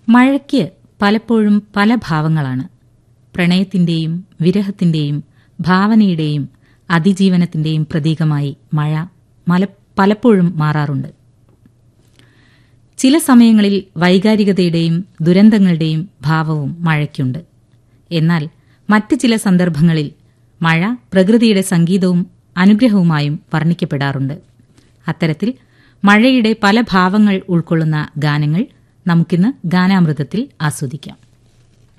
മഴയ്ക്ക് പലപ്പോഴും പല ഭാവങ്ങളാണ്. പ്രണയത്തിന്റെയും വിരഹത്തിന്റെയും ഭാവനയുടെയും അതിജീവനത്തിന്റെയും പ്രതീകമായി മഴ പലപ്പോഴും മാറാറുണ്ട്. ചില സമയങ്ങളിൽ വൈകാരികതയുടെയും ദുരന്തങ്ങളുടെയും ഭാവവും മഴയ്ക്കുണ്ട്. എന്നാൽ മറ്റ് ചില സന്ദർഭങ്ങളിൽ മഴ പ്രകൃതിയുടെ സംഗീതവും അനുഗ്രഹവുമായും വർണ്ണിക്കപ്പെടാറുണ്ട്. അത്തരത്തിൽ മഴയുടെ പല ഭാവങ്ങൾ ഉൾക്കൊള്ളുന്ന ഗാനങ്ങൾ നമുക്കിന്ന് ഗാനാമൃതത്തിൽ ആസ്വദിക്കാം.